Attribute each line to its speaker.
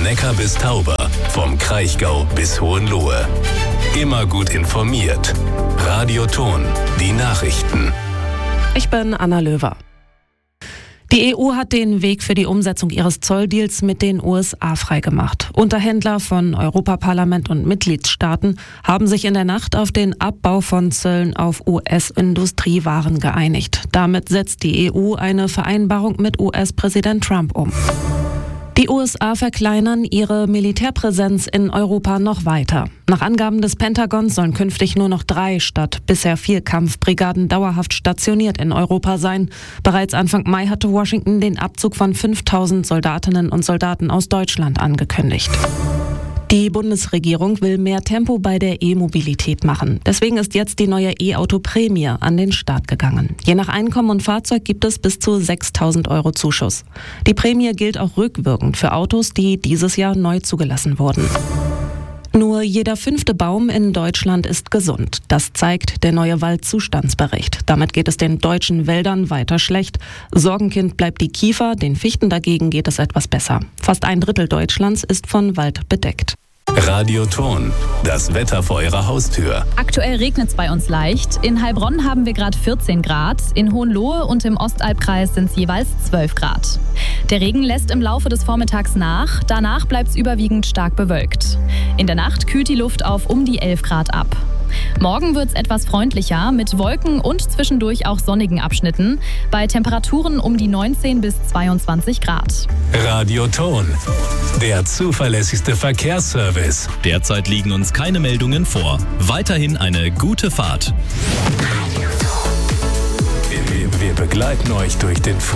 Speaker 1: Neckar bis Tauber, vom Kraichgau bis Hohenlohe. Immer gut informiert. Radio Thon, die Nachrichten.
Speaker 2: Ich bin Anna Löwer. Die EU hat den Weg für die Umsetzung ihres Zolldeals mit den USA freigemacht. Unterhändler von Europaparlament und Mitgliedstaaten haben sich in der Nacht auf den Abbau von Zöllen auf US-Industriewaren geeinigt. Damit setzt die EU eine Vereinbarung mit US-Präsident Trump um. Die USA verkleinern ihre Militärpräsenz in Europa noch weiter. Nach Angaben des Pentagons sollen künftig nur noch 3 statt bisher 4 Kampfbrigaden dauerhaft stationiert in Europa sein. Bereits Anfang Mai hatte Washington den Abzug von 5.000 Soldatinnen und Soldaten aus Deutschland angekündigt. Die Bundesregierung will mehr Tempo bei der E-Mobilität machen. Deswegen ist jetzt die neue E-Auto-Prämie an den Start gegangen. Je nach Einkommen und Fahrzeug gibt es bis zu 6.000 € Zuschuss. Die Prämie gilt auch rückwirkend für Autos, die dieses Jahr neu zugelassen wurden. Nur jeder 5. Baum in Deutschland ist gesund. Das zeigt der neue Waldzustandsbericht. Damit geht es den deutschen Wäldern weiter schlecht. Sorgenkind bleibt die Kiefer, den Fichten dagegen geht es etwas besser. Fast 1/3 Deutschlands ist von Wald bedeckt.
Speaker 1: Radio Thon, das Wetter vor Ihrer Haustür.
Speaker 3: Aktuell regnet es bei uns leicht. In Heilbronn haben wir gerade 14 Grad. In Hohenlohe und im Ostalbkreis sind es jeweils 12 Grad. Der Regen lässt im Laufe des Vormittags nach. Danach bleibt es überwiegend stark bewölkt. In der Nacht kühlt die Luft auf um die 11 Grad ab. Morgen wird es etwas freundlicher mit Wolken und zwischendurch auch sonnigen Abschnitten. Bei Temperaturen um die 19 bis 22 Grad.
Speaker 1: Radio Thon, der zuverlässigste Verkehrsservice.
Speaker 4: Derzeit liegen uns keine Meldungen vor. Weiterhin eine gute Fahrt.
Speaker 1: Wir begleiten euch durch den